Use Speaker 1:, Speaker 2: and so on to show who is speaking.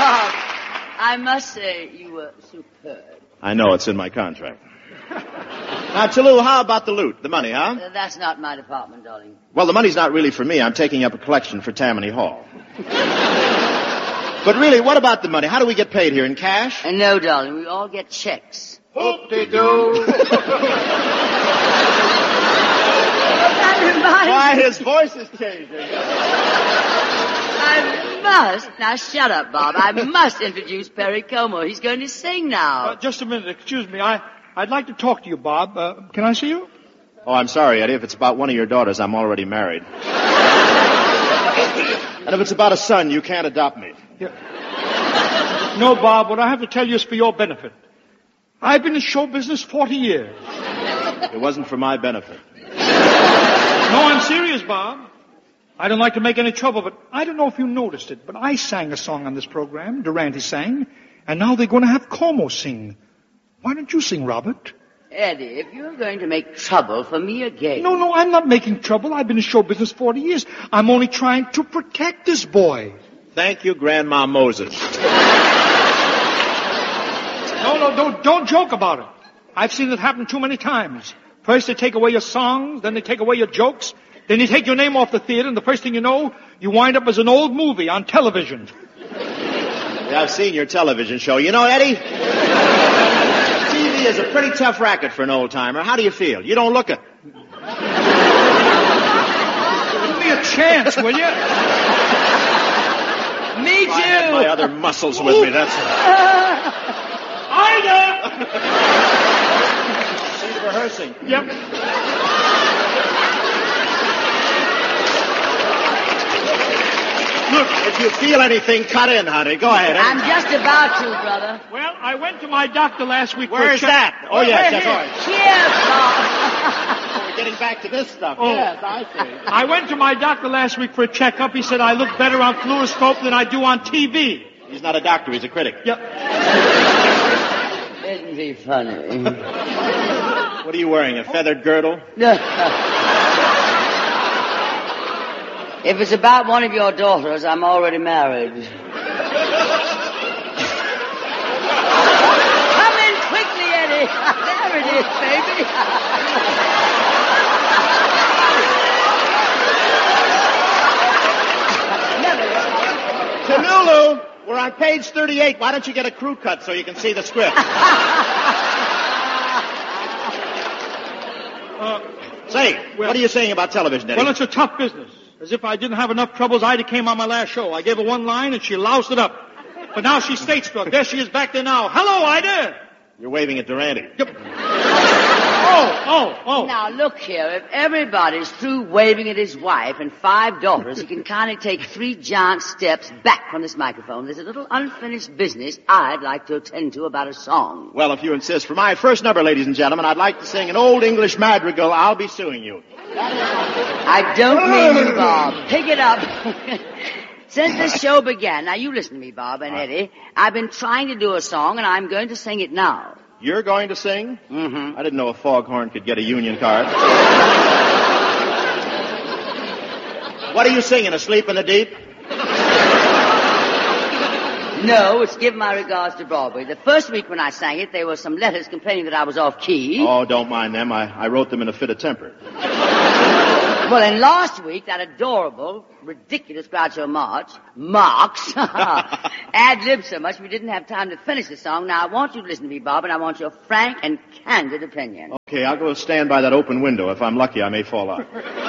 Speaker 1: Bob, I must say you were superb.
Speaker 2: I know, it's in my contract. Now, Toulouse, how about the loot? The money, huh?
Speaker 1: That's not my department, darling.
Speaker 2: Well, the money's not really for me. I'm taking up a collection for Tammany Hall. But really, what about the money? How do we get paid here? In cash?
Speaker 1: No, darling. We all get checks.
Speaker 3: Hoop-de-doo.
Speaker 2: Why, his voice is changing.
Speaker 1: I must. Now, shut up, Bob. I must introduce Perry Como. He's going to sing now.
Speaker 3: Just a minute. Excuse me. I'd like to talk to you, Bob. Can I see you?
Speaker 2: Oh, I'm sorry, Eddie. If it's about one of your daughters, I'm already married. And if it's about a son, you can't adopt me.
Speaker 3: Yeah. No, Bob, what I have to tell you is for your benefit. I've been in show business 40 years.
Speaker 2: It wasn't for my benefit.
Speaker 3: No, I'm serious, Bob. I don't like to make any trouble, but I don't know if you noticed it, but I sang a song on this program. Durante sang, and now they're going to have Como sing. Why don't you sing, Robert?
Speaker 1: Eddie, if you're going to make trouble for me again...
Speaker 3: No, I'm not making trouble. I've been in show business 40 years. I'm only trying to protect this boy.
Speaker 2: Thank you, Grandma Moses.
Speaker 3: No, don't joke about it. I've seen it happen too many times. First they take away your songs, then they take away your jokes, then they take your name off the theater, and the first thing you know, you wind up as an old movie on television.
Speaker 2: Yeah, I've seen your television show. You know, Eddie, TV is a pretty tough racket for an old-timer. How do you feel? You don't look it.
Speaker 3: Give me a chance, will you?
Speaker 1: Me too.
Speaker 2: I had my other muscles with me, that's all.
Speaker 3: Ida!
Speaker 2: She's rehearsing.
Speaker 3: Yep.
Speaker 2: Look, if you feel anything, cut in, honey. Go ahead.
Speaker 1: I'm just about to, brother.
Speaker 3: Well, I went to my doctor last week.
Speaker 2: Where is that? Oh, yes, that's right.
Speaker 1: Cheers, Bob.
Speaker 2: We're getting back to this stuff.
Speaker 3: Oh.
Speaker 2: Yes, I see.
Speaker 3: I went to my doctor last week for a checkup. He said I look better on fluoroscope than I do on TV.
Speaker 2: He's not a doctor, he's a critic.
Speaker 3: Yep.
Speaker 1: Isn't he funny?
Speaker 2: What are you wearing, a feathered girdle?
Speaker 1: If it's about one of your daughters, I'm already married. Come in quickly, Eddie. There it is, baby.
Speaker 2: Honolulu, we're on page 38. Why don't you get a crew cut so you can see the script? Say, what are you saying about television, Eddie?
Speaker 3: Well, it's a tough business. As if I didn't have enough troubles, Ida came on my last show. I gave her one line and she loused it up. But now she's state-struck. There she is back there now. Hello, Ida!
Speaker 2: You're waving at Durante.
Speaker 3: Yep. Oh.
Speaker 1: Now, look here. If everybody's through waving at his wife and 5 daughters, he can kindly take 3 giant steps back from this microphone. There's a little unfinished business I'd like to attend to about a song.
Speaker 2: Well, if you insist, for my first number, ladies and gentlemen, I'd like to sing an old English madrigal, I'll Be Suing You.
Speaker 1: I don't mean you, Bob. Pick it up. Since this show began, now you listen to me, Bob and Eddie, I've been trying to do a song, and I'm going to sing it now.
Speaker 2: You're going to sing?
Speaker 1: Mm-hmm.
Speaker 2: I didn't know a foghorn could get a union card. What are you singing, Asleep in the Deep?
Speaker 1: No, it's Give My Regards to Broadway. The first week when I sang it, there were some letters complaining that I was off key.
Speaker 2: Oh, don't mind them. I wrote them in a fit of temper.
Speaker 1: Well, and last week, that adorable, ridiculous Groucho Marx, ad-libbed so much we didn't have time to finish the song. Now, I want you to listen to me, Bob, and I want your frank and candid opinion.
Speaker 2: Okay, I'll go stand by that open window. If I'm lucky, I may fall out.